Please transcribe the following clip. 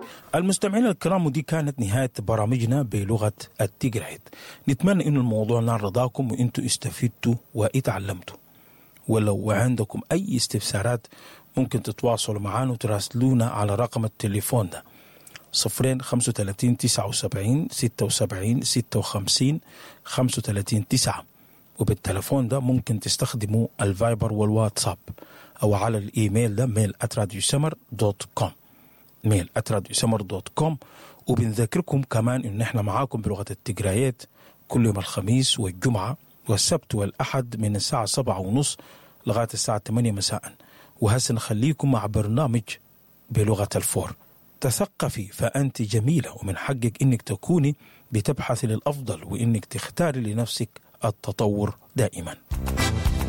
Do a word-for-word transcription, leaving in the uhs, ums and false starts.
المستمعين الكرام، ودي كانت نهاية برامجنا بلغة التيغرايت. نتمنى إن الموضوع نال رضاكم وإنتوا استفدتوا واتعلمتوا. ولو عندكم أي استفسارات ممكن تتواصلوا معنا وتراسلونا على رقم التليفون ده صفرين خمسة وثلاثين تسعة وسبعين ستة وسبعين ستة وخمسين خمسة وثلاثين تسعة. وبالتليفون ده ممكن تستخدموا الفايبر والواتساب، أو على الإيميل ده ميل آت راديو سمر دوت كوم ميل آت راديو سمر دوت كوم. وبنذكركم كمان إن إحنا معاكم بلغة التيغرايت كل يوم الخميس والجمعة والسبت والأحد من الساعة سبعة ونص لغاية الساعة ثمانية مساء. وهسه نخليكم مع برنامج بلغة الفور. تثقفي فأنت جميلة، ومن حقك إنك تكوني بتبحثي للأفضل وإنك تختاري لنفسك التطور دائما.